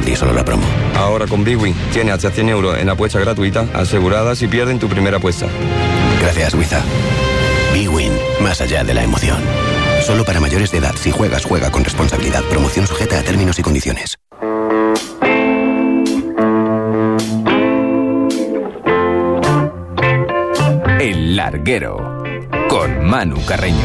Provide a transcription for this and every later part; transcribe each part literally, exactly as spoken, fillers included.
ti solo la promo. Ahora con Bwin tiene hasta cien euros en apuesta gratuita asegurada si pierden tu primera apuesta. Gracias, Wiza. Bwin, más allá de la emoción. Solo para mayores de edad. Si juegas, juega con responsabilidad. Promoción sujeta a términos y condiciones. El Larguero, con Manu Carreño.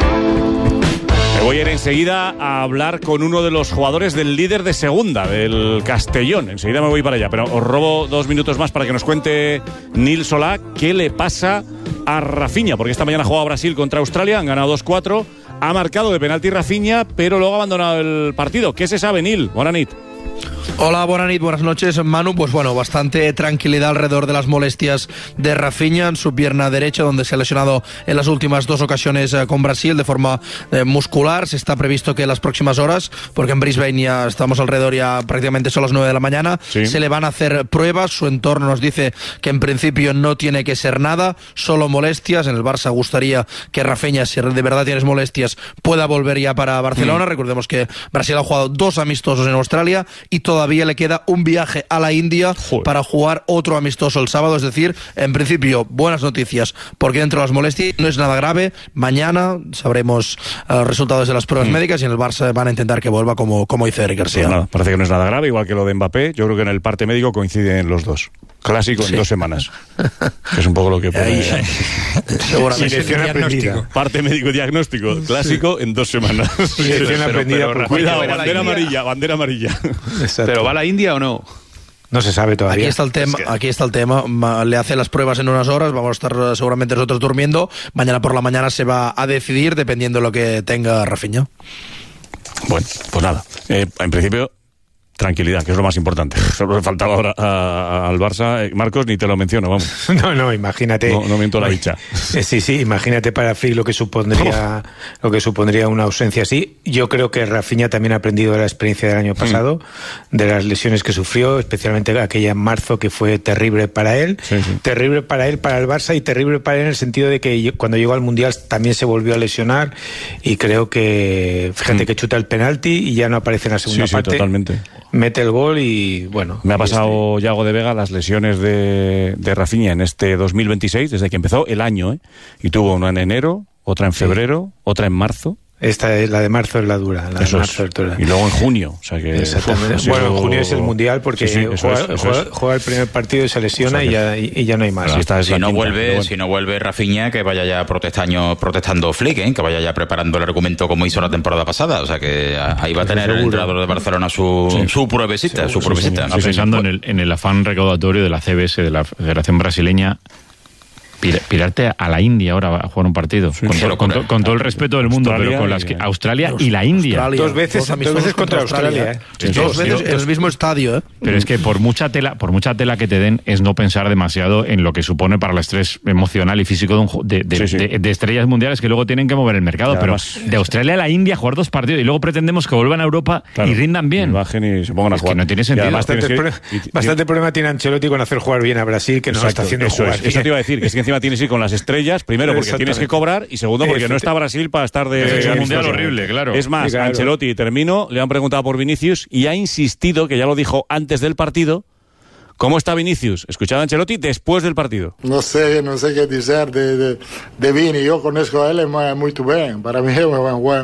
Me voy a ir enseguida a hablar con uno de los jugadores del líder de segunda, del Castellón. Enseguida me voy para allá, pero os robo dos minutos más para que nos cuente Nil Solá qué le pasa a Rafinha, porque esta mañana ha jugado Brasil contra Australia, han ganado dos cuatro, ha marcado de penalti Rafinha, pero luego ha abandonado el partido. ¿Qué se sabe, Nil? Buenas noches. Hola, buenas noches, buenas noches, Manu. Pues bueno, bastante tranquilidad alrededor de las molestias de Rafinha en su pierna derecha, donde se ha lesionado en las últimas dos ocasiones eh, con Brasil de forma eh, muscular. Se está previsto que en las próximas horas, porque en Brisbane ya estamos alrededor, ya prácticamente son las nueve de la mañana, sí. Se le van a hacer pruebas. Su entorno nos dice que en principio no tiene que ser nada, solo molestias. En el Barça gustaría que Rafinha, si de verdad tienes molestias, pueda volver ya para Barcelona. Mm. Recordemos que Brasil ha jugado dos amistosos en Australia y todavía le queda un viaje a la India Joder. para jugar otro amistoso el sábado. Es decir, en principio, buenas noticias, porque dentro de las molestias no es nada grave. Mañana sabremos los uh, resultados de las pruebas mm. médicas y en el Barça van a intentar que vuelva, como, como dice Eric García. Pues nada, parece que no es nada grave, igual que lo de Mbappé. Yo creo que en el parte médico coinciden los dos. Clásico en sí. dos semanas. Es un poco lo que pone. Seguramente. Diagnóstico. Parte médico diagnóstico. Clásico sí. en dos semanas. Dirección aprendida. Pero, cuidado, bandera amarilla, bandera amarilla. Exacto. ¿Pero va a la India o no? No se sabe todavía. Aquí está el tema, es que... aquí está el tema. Le hace las pruebas en unas horas, vamos a estar seguramente nosotros durmiendo. Mañana por la mañana se va a decidir dependiendo de lo que tenga Rafinha. Bueno, pues nada. Eh, en principio, tranquilidad, que es lo más importante. Solo le faltaba ahora a, a, al Barça. Marcos, ni te lo menciono, vamos. No, no, imagínate. No, no miento la dicha. Sí, sí, imagínate para Flick lo que supondría oh. lo que supondría una ausencia así. Yo creo que Rafinha también ha aprendido de la experiencia del año pasado, mm. de las lesiones que sufrió, especialmente aquella en marzo que fue terrible para él, sí, sí. terrible para él, para el Barça, y terrible para él en el sentido de que cuando llegó al Mundial también se volvió a lesionar, y creo que, fíjate mm. que chuta el penalti y ya no aparece en la segunda sí, parte. Sí, totalmente. Mete el gol y bueno. Me ha pasado este... Yago de Vega las lesiones de, de Rafinha en este dos mil veintiséis, desde que empezó el año, ¿eh? Y tuvo una en enero, otra en febrero, sí. otra en marzo. Esta es la de marzo, es la dura. La eso de marzo es. es dura. Y luego en junio. O sea que, exactamente. Uf, bueno, sido... en junio es el Mundial porque sí, sí, juega, es, juega, es. juega el primer partido y se lesiona y ya, y, y ya no hay más. Si, está si, no vuelve, bueno. si no vuelve Rafinha, que vaya ya protestando, protestando Flick, ¿eh? Que vaya ya preparando el argumento como hizo la temporada pasada. O sea que ahí va a tener el entrenador de Barcelona su, sí. su pruebecita. Su pruebecita. Sí, sí, sí. Pensando en el, en el afán recaudatorio de la C B S, de la Federación Brasileña, pirarte a la India ahora a jugar un partido sí, con, todo, con, to, con todo el respeto del mundo, Australia, pero con las que Australia y la India Australia, dos veces dos, dos veces contra Australia, Australia ¿eh? sí, dos veces en el mismo estadio, ¿eh? Pero es que por mucha tela por mucha tela que te den es no pensar demasiado en lo que supone para el estrés emocional y físico de, un, de, de, sí, sí. de, de estrellas mundiales que luego tienen que mover el mercado, pero además, de Australia a la India jugar dos partidos y luego pretendemos que vuelvan a Europa claro, y rindan bien, y bajen y se pongan a es jugar, que no tiene sentido. Bastante, que, pro, bastante y, problema tiene Ancelotti con hacer jugar bien a Brasil, que no lo está haciendo eso jugar es, eso te iba a decir, que es que encima tienes que ir con las estrellas. Primero porque tienes que cobrar y segundo porque no está Brasil para estar de es un mundial horrible, claro. Es más, claro. Ancelotti, termino, le han preguntado por Vinicius y ha insistido, que ya lo dijo antes del partido, ¿cómo está Vinicius? Escuchad a Ancelotti después del partido. No sé, no sé qué decir de, de, de Vini. Yo conozco a él muy bien. Para mí es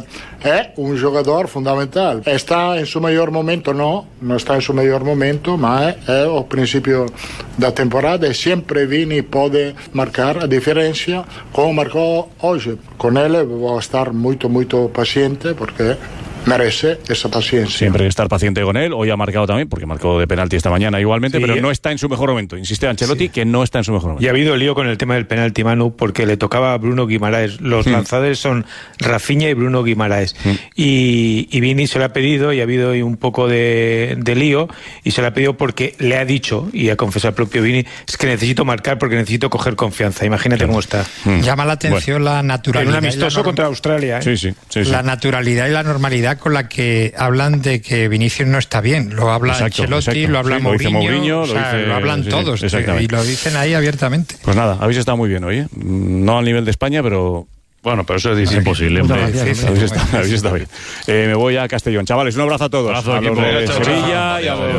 un jugador fundamental. Está en su mejor momento, no, no está en su mejor momento, pero es al principio de la temporada y siempre Vini puede marcar a diferencia como marcó hoy. Con él voy a estar muy, muy paciente porque merece esa paciencia. Siempre hay que estar paciente con él. Hoy ha marcado también, porque marcó de penalti esta mañana igualmente, sí, pero no está en su mejor momento. Insiste Ancelotti sí. que no está en su mejor momento. Y ha habido lío con el tema del penalti, Manu, porque le tocaba a Bruno Guimaraes. Los mm. lanzadores son Rafinha y Bruno Guimaraes. Mm. Y, y Vini se lo ha pedido, y ha habido un poco de, de lío, y se lo ha pedido porque le ha dicho, y ha confesado el propio Vini, es que necesito marcar porque necesito coger confianza. Imagínate claro. cómo está. Mm. Llama la atención bueno. la naturalidad. En un amistoso contra Australia. ¿eh? Sí, sí, sí, sí. La naturalidad y la normalidad con la que hablan de que Vinicius no está bien. Lo habla exacto, Ancelotti, exacto. lo habla sí, Mourinho, lo, Mourinho, o sea, lo, dice, lo hablan sí, todos sí, y lo dicen ahí abiertamente. Pues nada, habéis estado muy bien hoy, ¿eh? No al nivel de España, pero... Bueno, pero eso es imposible. Habéis estado, habéis estado bien. Eh, me voy a Castellón. Chavales, un abrazo a todos. Abrazo, a los de Sevilla y a los